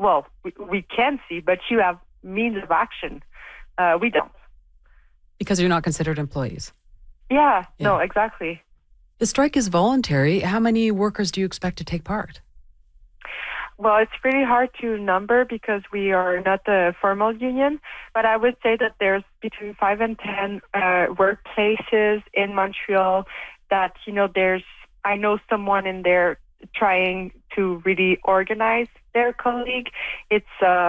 well, we can see, but you have means of action. We don't. Because you're not considered employees. Yeah, no, exactly. The strike is voluntary. How many workers do you expect to take part? Well, it's pretty hard to number because we are not a formal union, but I would say that there's between 5 and 10 workplaces in Montreal that, I know someone in there trying to really organize their colleague. It's,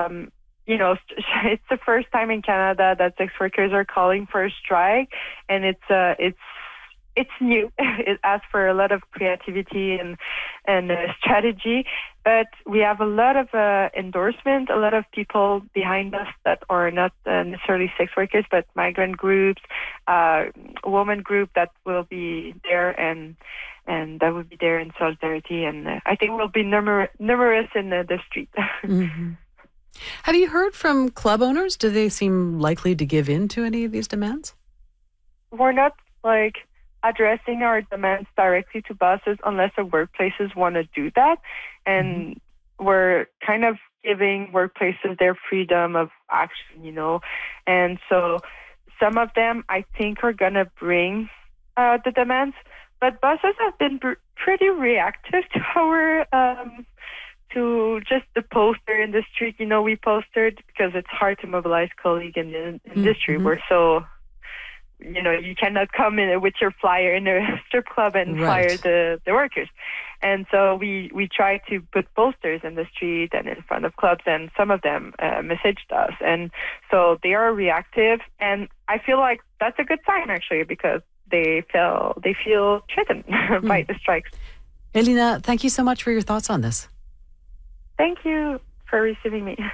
it's the first time in Canada that sex workers are calling for a strike, and it's new. It asks for a lot of creativity and strategy, but we have a lot of endorsement, a lot of people behind us that are not necessarily sex workers, but migrant groups, woman group that will be there and that will be there in solidarity. And I think we'll be numerous in the street. Mm-hmm. Have you heard from club owners? Do they seem likely to give in to any of these demands? We're not addressing our demands directly to bosses unless the workplaces want to do that. And we're kind of giving workplaces their freedom of action, And so some of them, I think, are going to bring the demands. But bosses have been pretty reactive to our to just the poster in the street. We posted because it's hard to mobilize colleagues in the industry. We're so... you cannot come in with your flyer in a strip club and fire the workers. And so we try to put posters in the street and in front of clubs, and some of them messaged us. And so they are reactive, and I feel like that's a good sign, actually, because they feel threatened by the strikes. Elina, thank you so much for your thoughts on this. Thank you for receiving me.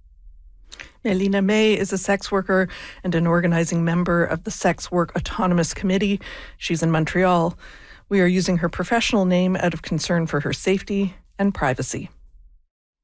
Elina May is a sex worker and an organizing member of the Sex Work Autonomous Committee. She's in Montreal. We are using her professional name out of concern for her safety and privacy.